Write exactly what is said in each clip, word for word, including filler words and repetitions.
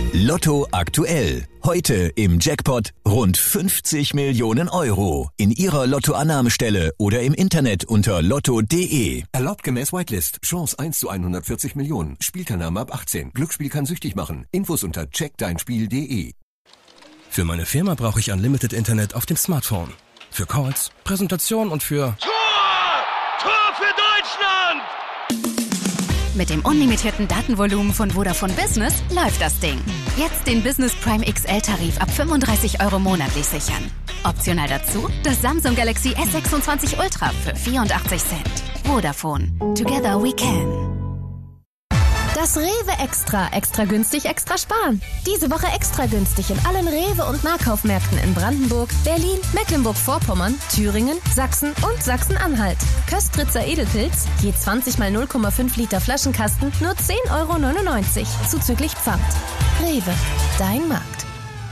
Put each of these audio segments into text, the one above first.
Lotto aktuell. Heute im Jackpot rund fünfzig Millionen Euro. In Ihrer Lottoannahmestelle oder im Internet unter lotto punkt de. Erlaubt gemäß Whitelist. Chance eins zu hundertvierzig Millionen. Spielteilnahme ab achtzehn. Glücksspiel kann süchtig machen. Infos unter check dein spiel punkt de. Für meine Firma brauche ich Unlimited Internet auf dem Smartphone. Für Calls, Präsentation und für... Tor! Tor für Deutschland! Mit dem unlimitierten Datenvolumen von Vodafone Business läuft das Ding. Jetzt den Business Prime X L-Tarif ab fünfunddreißig Euro monatlich sichern. Optional dazu das Samsung Galaxy S sechsundzwanzig Ultra für vierundachtzig Cent. Vodafone. Together we can. Das Rewe Extra. Extra günstig, extra sparen. Diese Woche extra günstig in allen Rewe- und Nahkaufmärkten in Brandenburg, Berlin, Mecklenburg-Vorpommern, Thüringen, Sachsen und Sachsen-Anhalt. Köstritzer Edelpilz, je zwanzig mal null Komma fünf Liter Flaschenkasten, nur zehn Euro neunundneunzig, zuzüglich Pfand. Rewe, dein Markt.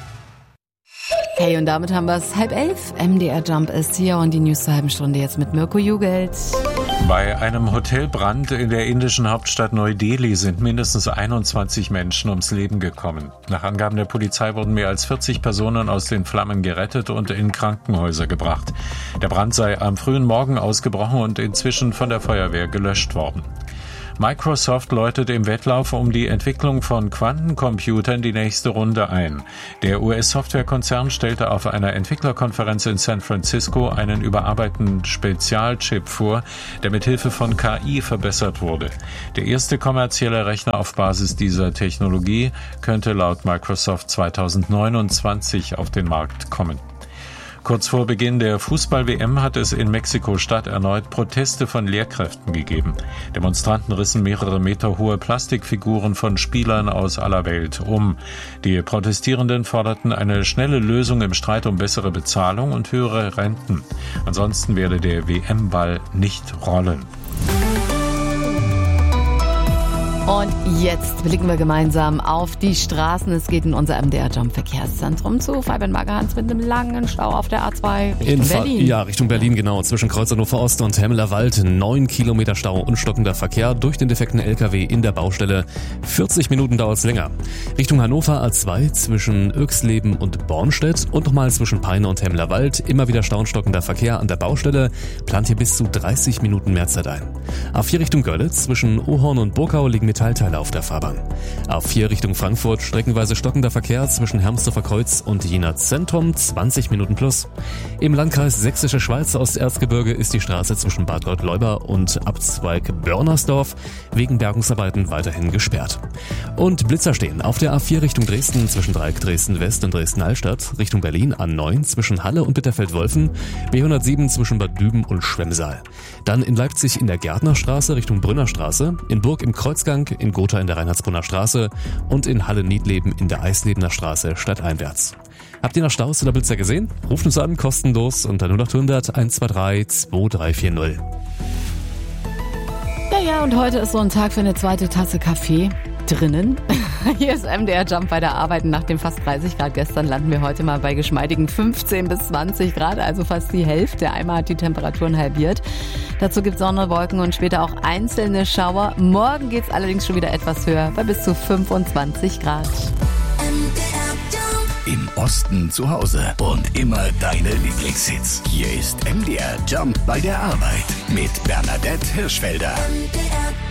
Hey, und damit haben wir es halb elf. M D R Jump ist hier und die News zur halben Stunde jetzt mit Mirko Jugelt. Bei einem Hotelbrand in der indischen Hauptstadt Neu-Delhi sind mindestens einundzwanzig Menschen ums Leben gekommen. Nach Angaben der Polizei wurden mehr als vierzig Personen aus den Flammen gerettet und in Krankenhäuser gebracht. Der Brand sei am frühen Morgen ausgebrochen und inzwischen von der Feuerwehr gelöscht worden. Microsoft läutet im Wettlauf um die Entwicklung von Quantencomputern die nächste Runde ein. Der U S-Softwarekonzern stellte auf einer Entwicklerkonferenz in San Francisco einen überarbeiteten Spezialchip vor, der mit Hilfe von K I verbessert wurde. Der erste kommerzielle Rechner auf Basis dieser Technologie könnte laut Microsoft zweitausendneunundzwanzig auf den Markt kommen. Kurz vor Beginn der Fußball-W M hat es in Mexiko-Stadt erneut Proteste von Lehrkräften gegeben. Demonstranten rissen mehrere Meter hohe Plastikfiguren von Spielern aus aller Welt um. Die Protestierenden forderten eine schnelle Lösung im Streit um bessere Bezahlung und höhere Renten. Ansonsten werde der W M-Ball nicht rollen. Und jetzt blicken wir gemeinsam auf die Straßen. Es geht in unser M D R Jump Verkehrszentrum zu Fabian Magerhans mit einem langen Stau auf der A zwei Richtung in Berlin. Fa- ja, Richtung Berlin, genau. Zwischen Kreuz Hannover Ost und Hemmeler Wald. Neun Kilometer Stau und stockender Verkehr durch den defekten L K W in der Baustelle. vierzig Minuten dauert es länger. Richtung Hannover A zwei zwischen Öxleben und Bornstedt und nochmal zwischen Peine und Hemmeler Wald. Immer wieder Stau und stockender Verkehr an der Baustelle. Plant hier bis zu dreißig Minuten mehr Zeit ein. A vier Richtung Görlitz zwischen Ohorn und Burgau liegen Metallteile auf der Fahrbahn. A vier Richtung Frankfurt streckenweise stockender Verkehr zwischen Hermsdorfer Kreuz und Jena Zentrum, zwanzig Minuten plus. Im Landkreis Sächsische Schweiz Osterzgebirge ist die Straße zwischen Bad Gott-Leuba und Abzweig Börnersdorf wegen Bergungsarbeiten weiterhin gesperrt. Und Blitzer stehen auf der A vier Richtung Dresden zwischen Dreieck Dresden West und Dresden-Altstadt, Richtung Berlin A neun zwischen Halle und Bitterfeld-Wolfen, B hundertsieben zwischen Bad Düben und Schwemmsaal. Dann in Leipzig in der Gärtnerstraße Richtung Brünnerstraße, in Burg im Kreuzgang, in Gotha in der Reinhardsbrunner Straße und in Halle-Niedleben in der Eislebener Straße stadteinwärts. Habt ihr noch Staus oder Blitzer gesehen? Ruft uns an, kostenlos unter null acht hundert eins zwei drei zwei drei vier null. Ja, ja, und heute ist so ein Tag für eine zweite Tasse Kaffee drinnen. Hier ist M D R Jump bei der Arbeit. Nach dem fast dreißig Grad gestern landen wir heute mal bei geschmeidigen fünfzehn bis zwanzig Grad, also fast die Hälfte. Einmal hat die Temperaturen halbiert. Dazu gibt es Sonne, Wolken und später auch einzelne Schauer. Morgen geht es allerdings schon wieder etwas höher, bei bis zu fünfundzwanzig Grad. Im Osten zu Hause und immer deine Lieblingshits. Hier ist M D R Jump bei der Arbeit mit Bernadette Hirschfelder. M D R